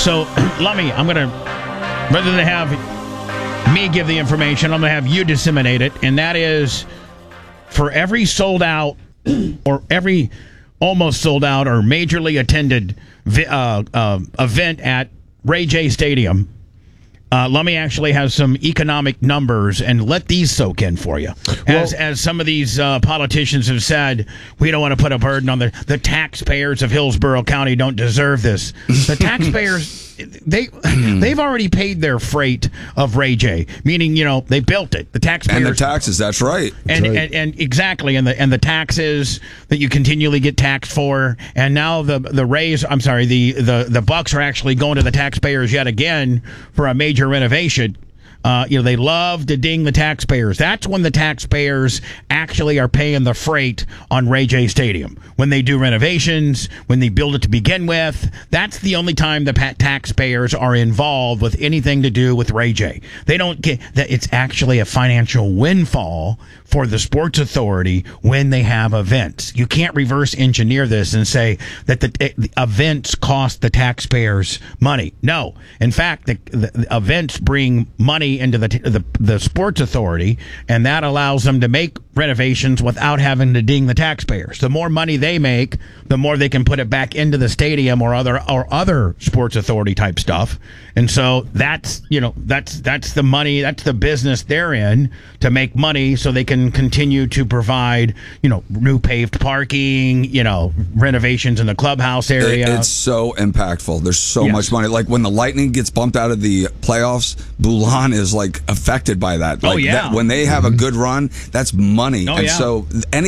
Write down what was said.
So, I'm going to, rather than have me give the information, I'm going to have you disseminate it. And that is, for every sold out or every almost sold out or majorly attended event at Ray J Stadium, Lummy actually has some economic numbers, and let these soak in for you. As some of these politicians have said, we don't want to put a burden on the taxpayers of Hillsborough County. Don't deserve this. The taxpayers, they've already paid their freight of Ray J, meaning they built it. The taxpayers and the taxes. That's right. And exactly, and the taxes that you continually get taxed for, and now the bucks are actually going to the taxpayers yet again for a major renovation. They love to ding the taxpayers. That's when the taxpayers actually are paying the freight on Ray J Stadium. When they do renovations, when they build it to begin with, that's the only time the taxpayers are involved with anything to do with Ray J. They don't get that. It's actually a financial windfall for the Sports Authority when they have events. You can't reverse engineer this and say that the events cost the taxpayers money. No. In fact, the events bring money into the Sports Authority, and that allows them to make renovations without having to ding the taxpayers. The more money they make, the more they can put it back into the stadium or other Sports Authority type stuff. And so that's the money, that's the business they're in, to make money so they can continue to provide, new paved parking, renovations in the clubhouse area. It's so impactful. There's so much money. Like when the Lightning gets bumped out of the playoffs, Boulan is affected by that. When they have a good run, that's money. So any